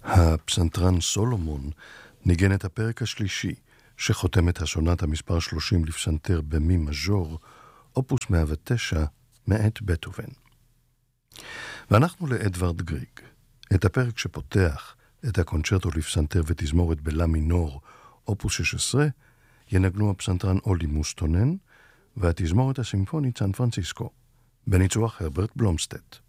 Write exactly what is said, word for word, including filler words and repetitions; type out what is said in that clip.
הפסנתרן סולומון ניגן את הפרק השלישי שחותם את הסונטה מספר שלושים לפסנתר במי מז'ור, אופוס מאה ותשע מאת בטהובן. ואנחנו לאדוארד גריג. את הפרק שפותח את הקונצ'רטו לפסנתר ותזמורת בלה מינור, אופוס שש עשרה, ינגנו הפסנתרן אולי מוסטונן והתזמורת הסימפונית סן פרנסיסקו, בניצוח הרברט בלומסטד.